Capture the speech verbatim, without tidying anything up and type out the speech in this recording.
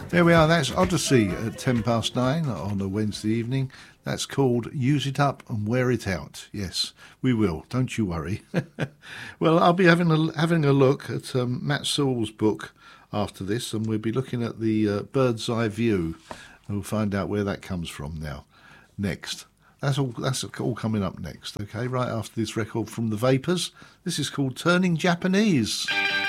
There we are, that's Odyssey at ten past nine on a Wednesday evening. That's called Use It Up and Wear It Out. Yes, we will, don't you worry. Well, I'll be having a, having a look at um, Matt Sewell's book after this, and we'll be looking at the uh, bird's eye view, and we'll find out where that comes from now, next. That's all, that's all coming up next, okay, right after this record from The Vapors. This is called Turning Japanese.